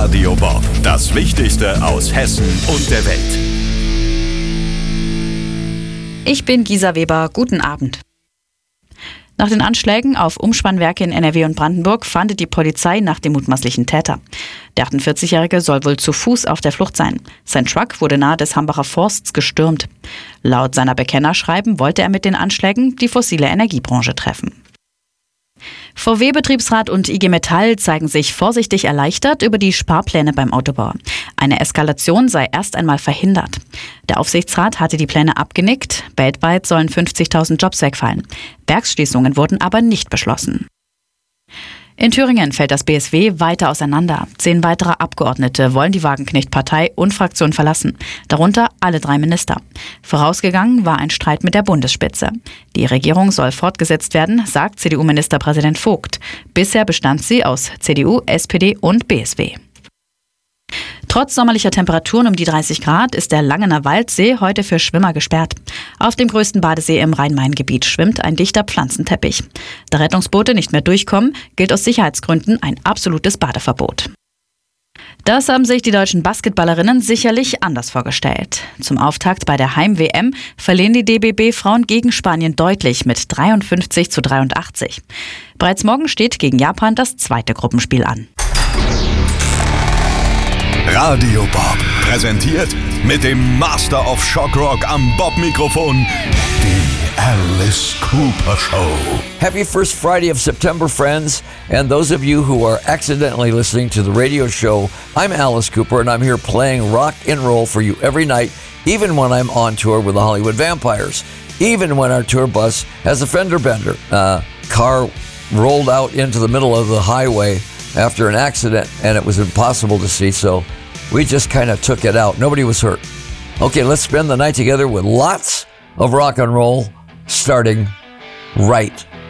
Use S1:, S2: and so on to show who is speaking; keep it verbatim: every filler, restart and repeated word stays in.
S1: Radio Bob, das Wichtigste aus Hessen und der Welt.
S2: Ich bin Gisa Weber, guten Abend. Nach den Anschlägen auf Umspannwerke in N R W und Brandenburg fahndet die Polizei nach dem mutmaßlichen Täter. Der achtundvierzigjährige soll wohl zu Fuß auf der Flucht sein. Sein Truck wurde nahe des Hambacher Forsts gestürmt. Laut seiner Bekennerschreiben wollte er mit den Anschlägen die fossile Energiebranche treffen. V W-Betriebsrat und I G Metall zeigen sich vorsichtig erleichtert über die Sparpläne beim Autobau. Eine Eskalation sei erst einmal verhindert. Der Aufsichtsrat hatte die Pläne abgenickt. Weltweit sollen fünfzigtausend Jobs wegfallen. Werksschließungen wurden aber nicht beschlossen. In Thüringen fällt das B S W weiter auseinander. Zehn weitere Abgeordnete wollen die Wagenknecht-Partei und Fraktion verlassen, darunter alle drei Minister. Vorausgegangen war ein Streit mit der Bundesspitze. Die Regierung soll fortgesetzt werden, sagt C D U-Ministerpräsident Vogt. Bisher bestand sie aus C D U, S P D und B S W. Trotz sommerlicher Temperaturen um die dreißig Grad ist der Langener Waldsee heute für Schwimmer gesperrt. Auf dem größten Badesee im Rhein-Main-Gebiet schwimmt ein dichter Pflanzenteppich. Da Rettungsboote nicht mehr durchkommen, gilt aus Sicherheitsgründen ein absolutes Badeverbot. Das haben sich die deutschen Basketballerinnen sicherlich anders vorgestellt. Zum Auftakt bei der Heim-W M verlieren die D B B-Frauen gegen Spanien deutlich mit dreiundfünfzig zu dreiundachtzig. Bereits morgen steht gegen Japan das zweite Gruppenspiel an.
S1: Radio Bob, präsentiert mit dem Master of Shock Rock am Bob-Mikrofon, die Alice Cooper Show.
S3: Happy first Friday of September, friends, and those of you who are accidentally listening to the radio show, I'm Alice Cooper, and I'm here playing rock and roll for you every night, even when I'm on tour with the Hollywood Vampires, even when our tour bus has a fender bender. Uh, car rolled out into the middle of the highway after an accident, and it was impossible to see, so we just kind of took it out. Nobody was hurt. Okay, let's spend the night together with lots of rock and roll, starting right